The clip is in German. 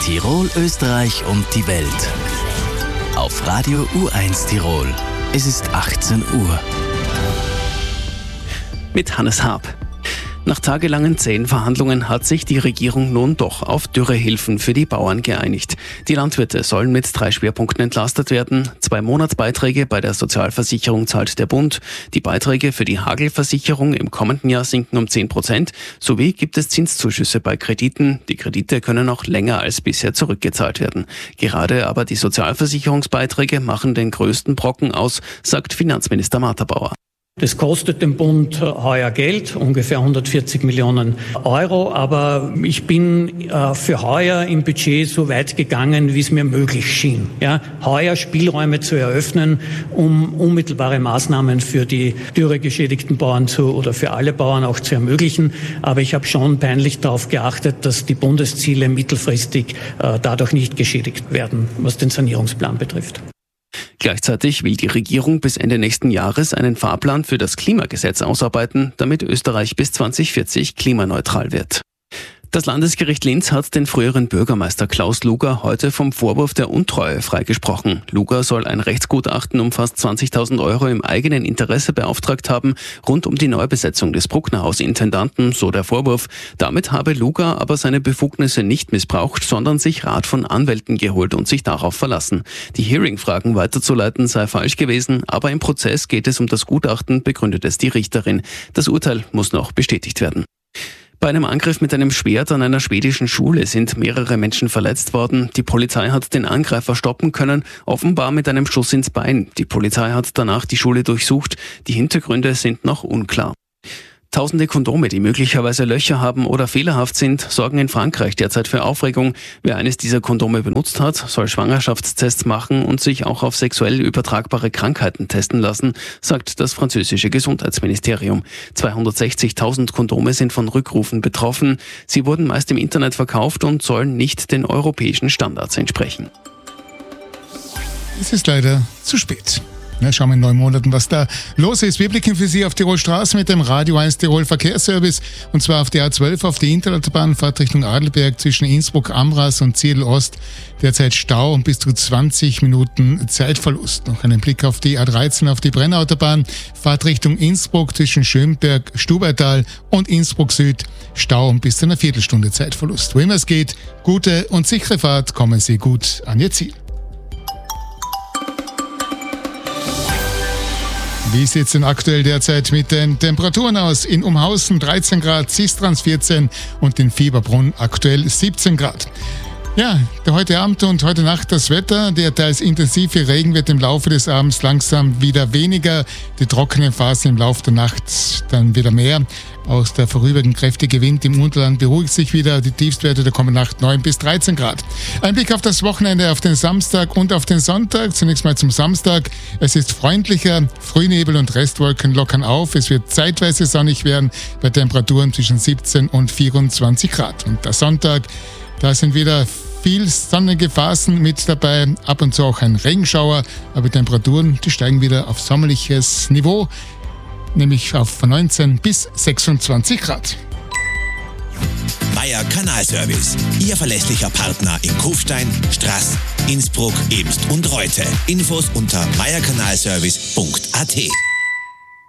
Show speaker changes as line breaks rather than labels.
Tirol, Österreich und die Welt. Auf Radio U1 Tirol. Es ist 18 Uhr.
Mit Hannes Haab. Nach tagelangen zähen Verhandlungen hat sich die Regierung nun doch auf Dürrehilfen für die Bauern geeinigt. Die Landwirte sollen mit 3 Schwerpunkten entlastet werden. 2 Monatsbeiträge bei der Sozialversicherung zahlt der Bund. Die Beiträge für die Hagelversicherung im kommenden Jahr sinken um 10%. Sowie gibt es Zinszuschüsse bei Krediten. Die Kredite können auch länger als bisher zurückgezahlt werden. Gerade aber die Sozialversicherungsbeiträge machen den größten Brocken aus, sagt Finanzminister Martha-Bauer.
Das kostet den Bund heuer Geld, ungefähr 140 Millionen Euro, aber ich bin für heuer im Budget so weit gegangen, wie es mir möglich schien. Ja, heuer Spielräume zu eröffnen, um unmittelbare Maßnahmen für die dürregeschädigten Bauern oder für alle Bauern auch zu ermöglichen. Aber ich habe schon peinlich darauf geachtet, dass die Bundesziele mittelfristig dadurch nicht geschädigt werden, was den Sanierungsplan betrifft.
Gleichzeitig will die Regierung bis Ende nächsten Jahres einen Fahrplan für das Klimagesetz ausarbeiten, damit Österreich bis 2040 klimaneutral wird. Das Landesgericht Linz hat den früheren Bürgermeister Klaus Luger heute vom Vorwurf der Untreue freigesprochen. Luger soll ein Rechtsgutachten um fast 20.000 Euro im eigenen Interesse beauftragt haben, rund um die Neubesetzung des Brucknerhaus-Intendanten, so der Vorwurf. Damit habe Luger aber seine Befugnisse nicht missbraucht, sondern sich Rat von Anwälten geholt und sich darauf verlassen. Die Hearing-Fragen weiterzuleiten sei falsch gewesen, aber im Prozess geht es um das Gutachten, begründet es die Richterin. Das Urteil muss noch bestätigt werden. Bei einem Angriff mit einem Schwert an einer schwedischen Schule sind mehrere Menschen verletzt worden. Die Polizei hat den Angreifer stoppen können, offenbar mit einem Schuss ins Bein. Die Polizei hat danach die Schule durchsucht. Die Hintergründe sind noch unklar. Tausende Kondome, die möglicherweise Löcher haben oder fehlerhaft sind, sorgen in Frankreich derzeit für Aufregung. Wer eines dieser Kondome benutzt hat, soll Schwangerschaftstests machen und sich auch auf sexuell übertragbare Krankheiten testen lassen, sagt das französische Gesundheitsministerium. 260.000 Kondome sind von Rückrufen betroffen. Sie wurden meist im Internet verkauft und sollen nicht den europäischen Standards entsprechen.
Es ist leider zu spät. Ja, schauen wir in 9 Monaten, was da los ist. Wir blicken für Sie auf Tirol Straße mit dem Radio 1 Tirol Verkehrsservice. Und zwar auf die A12 auf die Interautobahn, Fahrt Richtung Adelberg zwischen Innsbruck, Amras und Ziedl Ost. Derzeit Stau und bis zu 20 Minuten Zeitverlust. Noch einen Blick auf die A13 auf die Brennautobahn, Fahrt Richtung Innsbruck zwischen Schönberg, Stubaital und Innsbruck Süd. Stau und bis zu einer Viertelstunde Zeitverlust. Wo immer es geht, gute und sichere Fahrt, kommen Sie gut an Ihr Ziel. Wie sieht es denn aktuell derzeit mit den Temperaturen aus? In Umhausen 13 Grad, Sistrans 14 und in Fieberbrunn aktuell 17 Grad. Ja, heute Abend und heute Nacht das Wetter. Der teils intensive Regen wird im Laufe des Abends langsam wieder weniger. Die trockene Phase im Laufe der Nacht dann wieder mehr. Aus der vorübergehend kräftige Wind im Unterland beruhigt sich wieder. Die Tiefstwerte der kommenden Nacht 9 bis 13 Grad. Ein Blick auf das Wochenende, auf den Samstag und auf den Sonntag. Zunächst mal zum Samstag. Es ist freundlicher. Frühnebel und Restwolken lockern auf. Es wird zeitweise sonnig werden bei Temperaturen zwischen 17 und 24 Grad. Und der Sonntag, da sind wieder viel sonnige Phasen mit dabei, ab und zu auch ein Regenschauer, aber die Temperaturen, die steigen wieder auf sommerliches Niveau, nämlich auf 19 bis 26 Grad.
Meier Kanalservice, Ihr verlässlicher Partner in Kufstein, Straß, Innsbruck, Ebst und Reute. Infos unter meierkanalservice.at.